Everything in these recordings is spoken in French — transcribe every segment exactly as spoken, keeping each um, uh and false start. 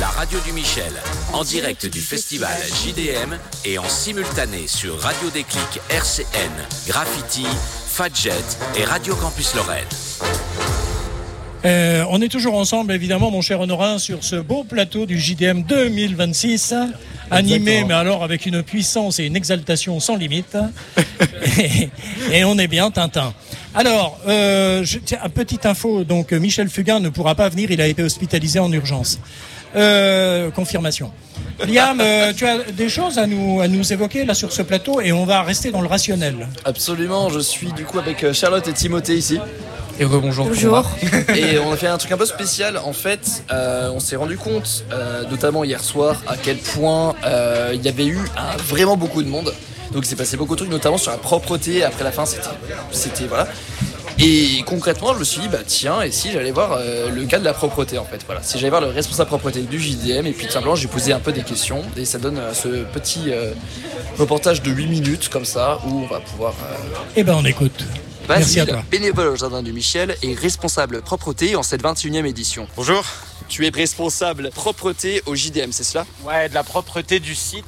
radio du Michel, en direct du festival J D M et en simultané sur Radio Déclic, R C N, Graffiti, Fadjet et Radio Campus Lorraine. Euh, on est toujours ensemble, évidemment, mon cher Honorin, sur ce beau plateau du J D M deux mille vingt-six, animé, Exactement. mais alors avec une puissance et une exaltation sans limite. et, et on est bien Tintin. Alors, euh, je, tiens, petite info, donc Michel Fugain ne pourra pas venir, il a été hospitalisé en urgence. Euh, confirmation. Liam, euh, tu as des choses à nous, à nous évoquer là sur ce plateau et on va rester dans le rationnel. Absolument, je suis du coup avec Charlotte et Timothée ici. Et rebonjour. Bonjour. Et on a fait un truc un peu spécial. En fait, euh, on s'est rendu compte, euh, notamment hier soir, à quel point euh, il y avait eu un, vraiment beaucoup de monde. Donc il s'est passé beaucoup de trucs, notamment sur la propreté. Après la fin, c'était, c'était voilà. Et concrètement, je me suis dit, bah tiens, et si j'allais voir euh, le gars de la propreté en fait, voilà. Si j'allais voir le responsable propreté du J D M, et puis tout simplement, j'ai posé un peu des questions, et ça donne euh, ce petit euh, reportage de huit minutes comme ça, où on va pouvoir. Euh... Eh ben, on écoute. Basile, bénévole au Jardin du Michel et responsable propreté en cette vingt et unième édition. Bonjour. Tu es responsable propreté au J D M, c'est cela ? Ouais, de la propreté du site.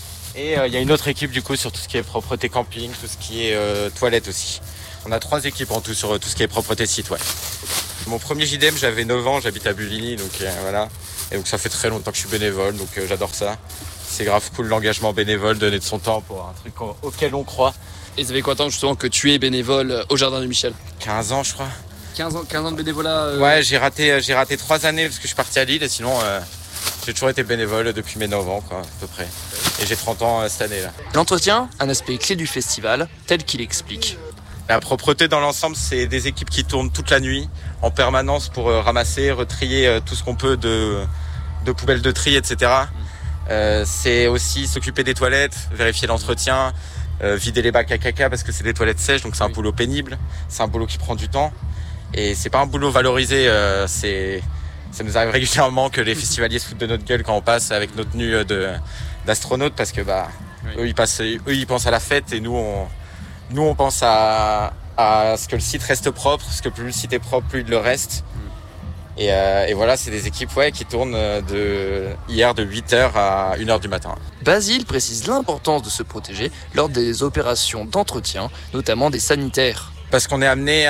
Et il euh, y a une autre équipe du coup sur tout ce qui est propreté camping, tout ce qui est euh, toilette aussi. On a trois équipes en tout sur euh, tout ce qui est propreté site, ouais. Mon premier J D M, j'avais neuf ans, j'habite à Buvigny, donc euh, voilà. Et donc ça fait très longtemps que je suis bénévole, donc euh, j'adore ça. C'est grave cool l'engagement bénévole, donner de son temps pour un truc auquel on croit. Et ça fait quoi de temps justement que tu es bénévole au Jardin du Michel ? quinze ans je crois. quinze ans, quinze ans de bénévolat euh... Ouais, j'ai raté, j'ai raté trois années parce que je suis parti à Lille et sinon euh, j'ai toujours été bénévole depuis mes neuf ans quoi, à peu près. Et j'ai trente ans euh, cette année là. L'entretien, un aspect clé du festival, tel qu'il explique. La propreté dans l'ensemble, c'est des équipes qui tournent toute la nuit en permanence pour euh, ramasser, retrier euh, tout ce qu'on peut de, de poubelles de tri, et cetera. Euh, c'est aussi s'occuper des toilettes, vérifier l'entretien, Euh, vider les bacs à caca parce que c'est des toilettes sèches, donc c'est un boulot pénible, c'est un boulot qui prend du temps et c'est pas un boulot valorisé. Euh, c'est, ça nous arrive régulièrement que les festivaliers se foutent de notre gueule quand on passe avec nos tenues de d'astronautes parce que bah oui. eux ils passent, eux ils pensent à la fête et nous on nous on pense à à ce que le site reste propre, parce que plus le site est propre, plus il le reste. Et, euh, et voilà, c'est des équipes ouais, qui tournent de hier de huit heures à une heure du matin. Basile précise l'importance de se protéger lors des opérations d'entretien, notamment des sanitaires. Parce qu'on est amené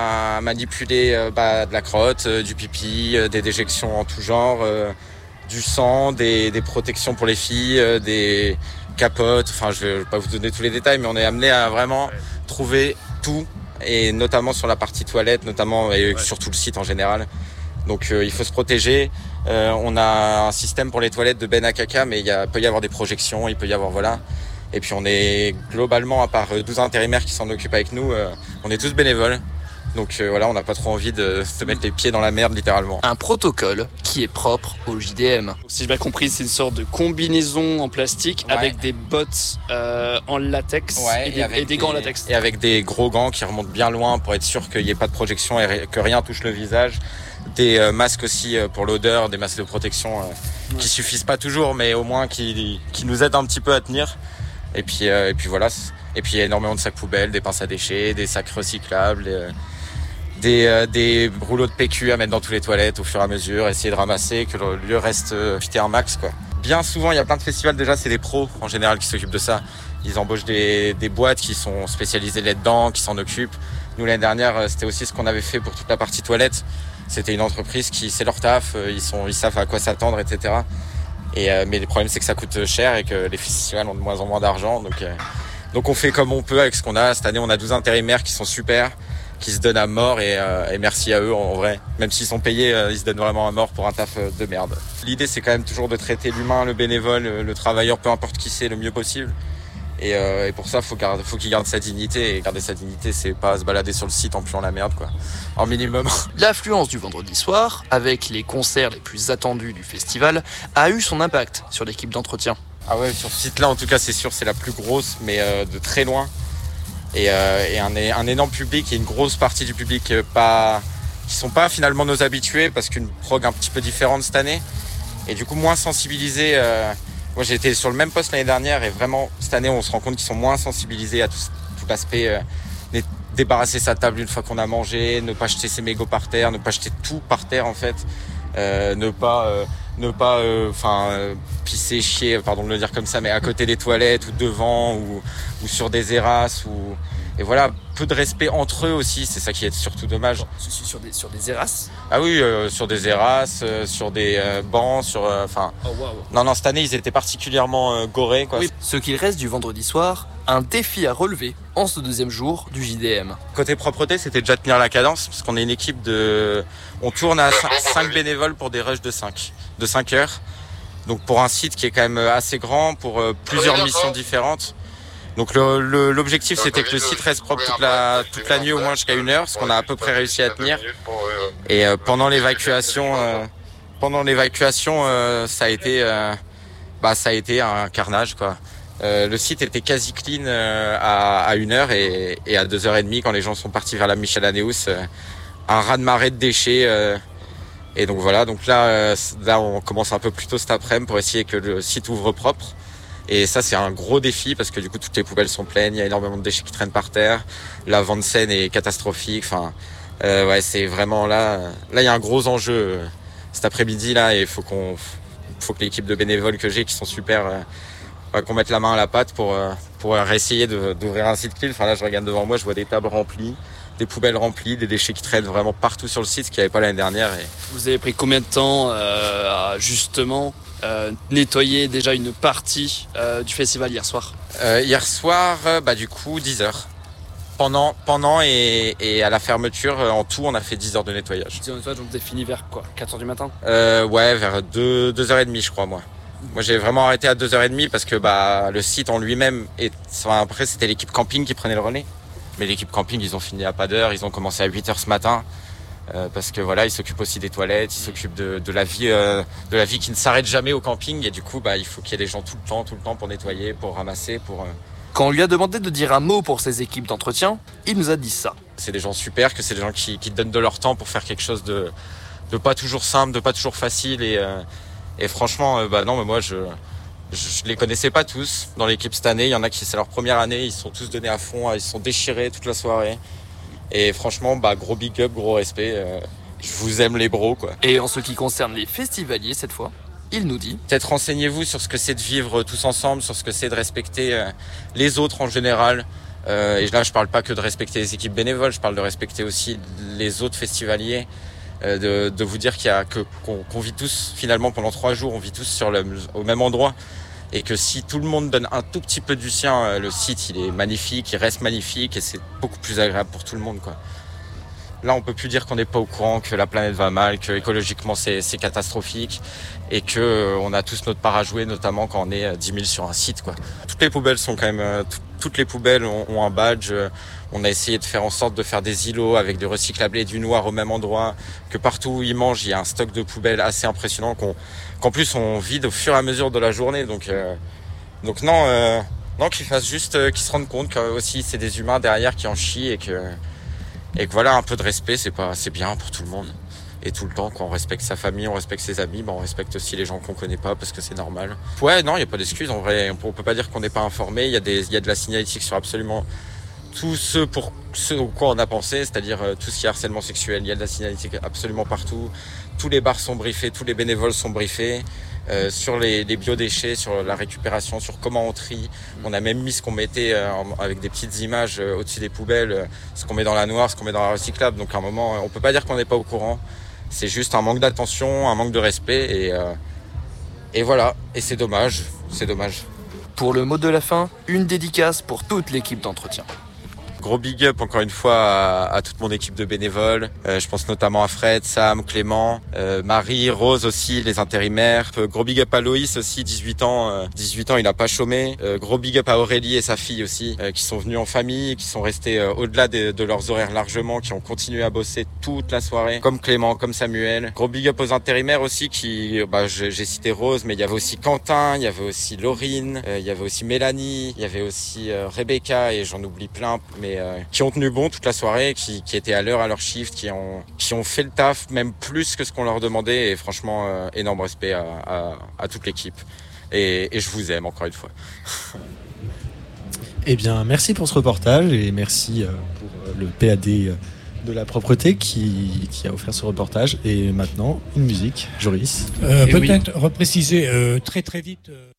à manipuler euh, bah, de la crotte, euh, du pipi, euh, des déjections en tout genre, euh, du sang, des, des protections pour les filles, euh, des capotes. Enfin, je vais, vais pas vous donner tous les détails, mais on est amené à vraiment trouver tout, et notamment sur la partie toilette, notamment et ouais. sur tout le site en général. Donc euh, il faut se protéger. Euh, on a un système pour les toilettes de benne à caca, mais il y a, peut y avoir des projections, il peut y avoir voilà. Et puis on est globalement, à part douze intérimaires qui s'en occupent avec nous, euh, on est tous bénévoles. Donc euh, voilà, on n'a pas trop envie de se mettre les pieds dans la merde littéralement. Un protocole qui est propre au J D M. Si j'ai bien compris, c'est une sorte de combinaison en plastique ouais. avec des bottes euh, en latex ouais, et, des, et, et des gants en latex. Et avec des gros gants qui remontent bien loin pour être sûr qu'il n'y ait pas de projection et que rien touche le visage. Des euh, masques aussi euh, pour l'odeur, des masques de protection euh, ouais. qui suffisent pas toujours, mais au moins qui, qui nous aident un petit peu à tenir. Et puis, euh, et puis voilà. Et puis énormément de sacs poubelles, des pinces à déchets, des sacs recyclables, euh, des, euh, des rouleaux de P Q à mettre dans toutes les toilettes au fur et à mesure, essayer de ramasser, que le lieu reste euh, fité un max quoi. Bien souvent, il y a plein de festivals déjà, c'est des pros en général qui s'occupent de ça. Ils embauchent des, des boîtes qui sont spécialisées là-dedans, qui s'en occupent. Nous l'année dernière, c'était aussi ce qu'on avait fait pour toute la partie toilette. C'était une entreprise qui sait leur taf, ils, sont, ils savent à quoi s'attendre, et cetera. Et, euh, mais le problème, c'est que ça coûte cher et que les festivals ont de moins en moins d'argent. Donc, euh, donc on fait comme on peut avec ce qu'on a. Cette année, on a douze intérimaires qui sont super, qui se donnent à mort et, euh, et merci à eux en vrai. Même s'ils sont payés, euh, ils se donnent vraiment à mort pour un taf de merde. L'idée, c'est quand même toujours de traiter l'humain, le bénévole, le, le travailleur, peu importe qui c'est, le mieux possible. Et, euh, et pour ça, faut garder, faut qu'il garde sa dignité. Et garder sa dignité, c'est pas se balader sur le site en puant la merde, quoi. En minimum. L'affluence du vendredi soir, avec les concerts les plus attendus du festival, a eu son impact sur l'équipe d'entretien. Ah ouais, sur ce site-là, en tout cas, c'est sûr, c'est la plus grosse, mais euh, de très loin. Et, euh, et un, un énorme public et une grosse partie du public euh, pas, qui sont pas finalement nos habitués, parce qu'une prog un petit peu différente cette année. Et du coup, moins sensibilisés. Euh, Moi, j'ai été sur le même poste l'année dernière et vraiment, cette année, on se rend compte qu'ils sont moins sensibilisés à tout, tout l'aspect euh, débarrasser sa table une fois qu'on a mangé, ne pas jeter ses mégots par terre, ne pas jeter tout par terre, en fait, euh, ne pas euh, ne pas enfin euh, euh, pisser, chier, pardon de le dire comme ça, mais à côté des toilettes ou devant ou, ou sur des terrasses ou et voilà, peu de respect entre eux aussi, c'est ça qui est surtout dommage. Sur des sur des terrasses. Ah oui, euh, sur des terrasses, euh, sur des euh, bancs, sur enfin. Euh, oh, wow. Non non, cette année ils étaient particulièrement euh, gorés quoi. Oui. Ce qu'il reste du vendredi soir, un défi à relever en ce deuxième jour du J D M. Côté propreté, c'était déjà tenir la cadence parce qu'on est une équipe de, on tourne à cinq bénévoles pour des rushs de cinq, de cinq heures. Donc pour un site qui est quand même assez grand, pour euh, plusieurs missions différentes. Donc le, le, l'objectif c'était que le site reste propre toute la, toute la nuit au moins jusqu'à une heure, ce qu'on a à peu près réussi à tenir. Et euh, pendant l'évacuation, euh, pendant l'évacuation, euh, ça a été, euh, bah ça a été un carnage quoi. Euh, le site était quasi clean euh, à, à une heure et, et à deux heures et demie quand les gens sont partis vers la Michel Anéus, euh, un raz-de-marée de déchets. Euh, et donc voilà, donc là, euh, là on commence un peu plus tôt cet après-midi pour essayer que le site ouvre propre. Et ça c'est un gros défi parce que du coup toutes les poubelles sont pleines, il y a énormément de déchets qui traînent par terre, la vente scène est catastrophique. Enfin, euh, ouais, c'est vraiment là, là il y a un gros enjeu euh, cet après-midi là et il faut qu'on, faut que l'équipe de bénévoles que j'ai qui sont super. Euh, qu'on mette la main à la pâte pour, pour essayer de, d'ouvrir un site clean. Enfin là, je regarde devant moi, je vois des tables remplies, des poubelles remplies, des déchets qui traînent vraiment partout sur le site, ce qu'il n'y avait pas l'année dernière. Et... Vous avez pris combien de temps euh, à justement euh, nettoyer déjà une partie euh, du festival hier soir ? euh, Hier soir, bah du coup, dix heures. Pendant, pendant et, et à la fermeture, en tout, on a fait dix heures de nettoyage. dix heures de nettoyage, donc vous avez fini vers quoi ? quatre heures du matin ? euh, Ouais, vers deux heures trente, je crois, moi. Moi, j'ai vraiment arrêté à deux heures trente parce que bah le site en lui-même, est... enfin, après c'était l'équipe camping qui prenait le relais. Mais l'équipe camping, ils ont fini à pas d'heure, ils ont commencé à huit heures ce matin euh, parce que voilà, ils s'occupent aussi des toilettes, ils s'occupent de, de la vie, euh, de la vie qui ne s'arrête jamais au camping et du coup, bah il faut qu'il y ait des gens tout le temps, tout le temps pour nettoyer, pour ramasser, pour. Euh... Quand on lui a demandé de dire un mot pour ses équipes d'entretien, il nous a dit ça. C'est des gens super, que c'est des gens qui, qui donnent de leur temps pour faire quelque chose de, de pas toujours simple, de pas toujours facile et euh... Et franchement, euh, bah non, mais moi, je, je, je les connaissais pas tous dans l'équipe cette année. Il y en a qui, c'est leur première année, ils sont tous donnés à fond, ils se sont déchirés toute la soirée. Et franchement, bah, gros big up, gros respect. Euh, je vous aime les bros, quoi. Et en ce qui concerne les festivaliers, cette fois, il nous dit... Peut-être renseignez-vous sur ce que c'est de vivre tous ensemble, sur ce que c'est de respecter euh, les autres en général. Euh, et là, je parle pas que de respecter les équipes bénévoles, je parle de respecter aussi les autres festivaliers. De, de vous dire qu'il y a que qu'on, qu'on vit tous finalement pendant trois jours, on vit tous sur le au même endroit et que si tout le monde donne un tout petit peu du sien, le site il est magnifique, il reste magnifique et c'est beaucoup plus agréable pour tout le monde quoi. Là on peut plus dire qu'on n'est pas au courant que la planète va mal, que écologiquement c'est, c'est catastrophique et que euh, on a tous notre part à jouer, notamment quand on est dix mille sur un site quoi. Toutes les poubelles sont quand même euh, tout, toutes les poubelles ont, ont un badge. Euh, On a essayé de faire en sorte de faire des îlots avec du recyclable et du noir au même endroit, que partout où ils mangent, il y a un stock de poubelles assez impressionnant qu'on, qu'en plus on vide au fur et à mesure de la journée. Donc, euh, donc non, euh, non qu'ils fassent juste, euh, qu'ils se rendent compte que aussi c'est des humains derrière qui en chient et que, et que voilà, un peu de respect, c'est pas, c'est bien pour tout le monde. Et tout le temps, quand on respecte sa famille, on respecte ses amis, bah on respecte aussi les gens qu'on connaît pas parce que c'est normal. Ouais, non, il y a pas d'excuses en vrai. On peut pas dire qu'on n'est pas informé. Il y a des, il y a de la signalétique sur absolument tout ce pour ce au quoi on a pensé, c'est-à-dire euh, tout ce qui est harcèlement sexuel. Il y a de la signalétique absolument partout. Tous les bars sont briefés, tous les bénévoles sont briefés euh, sur les, les biodéchets, sur la récupération, sur comment on trie. On a même mis ce qu'on mettait euh, avec des petites images euh, au-dessus des poubelles, euh, ce qu'on met dans la noire, ce qu'on met dans la recyclable. Donc à un moment, on peut pas dire qu'on n'est pas au courant. C'est juste un manque d'attention, un manque de respect et euh, et voilà. Et c'est dommage, c'est dommage. Pour le mot de la fin, une dédicace pour toute l'équipe d'entretien. Gros big up encore une fois à, à toute mon équipe de bénévoles. Euh, je pense notamment à Fred, Sam, Clément, euh, Marie, Rose aussi, les intérimaires. Euh, gros big up à Loïs aussi, dix-huit ans. Euh, dix-huit ans, il n'a pas chômé. Euh, gros big up à Aurélie et sa fille aussi, euh, qui sont venus en famille, qui sont restés euh, au-delà de, de leurs horaires largement, qui ont continué à bosser toute la soirée, comme Clément, comme Samuel. Gros big up aux intérimaires aussi, qui, bah, j'ai, j'ai cité Rose, mais il y avait aussi Quentin, il y avait aussi Laurine, euh, il y avait aussi Mélanie, il y avait aussi euh, Rebecca et j'en oublie plein, mais euh, qui ont tenu bon toute la soirée, qui, qui étaient à l'heure à leur shift, qui ont, qui ont fait le taf, même plus que ce qu'on leur demandait. Et franchement, euh, énorme respect à, à, à toute l'équipe. Et, et je vous aime encore une fois. Eh bien, merci pour ce reportage et merci pour le P A D de la propreté qui, qui a offert ce reportage. Et maintenant, une musique, Joris. Euh, peut-être oui. repréciser euh, très très vite. Euh...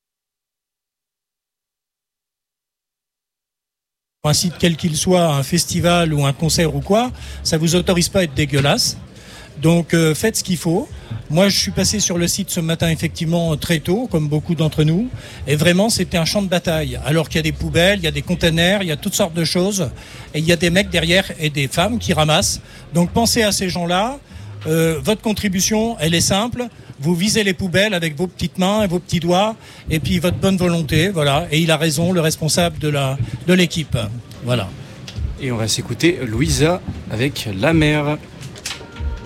Un site quel qu'il soit, un festival ou un concert ou quoi, ça vous autorise pas à être dégueulasse. Donc euh, faites ce qu'il faut. Moi, je suis passé sur le site ce matin, effectivement, très tôt, comme beaucoup d'entre nous. Et vraiment, c'était un champ de bataille. Alors qu'il y a des poubelles, il y a des containers, il y a toutes sortes de choses. Et il y a des mecs derrière et des femmes qui ramassent. Donc pensez à ces gens-là. Euh, votre contribution, elle est simple. Vous visez les poubelles avec vos petites mains et vos petits doigts. Et puis votre bonne volonté, voilà. Et il a raison, le responsable de la, de l'équipe. Voilà. Et on va s'écouter Louisa avec La Mer.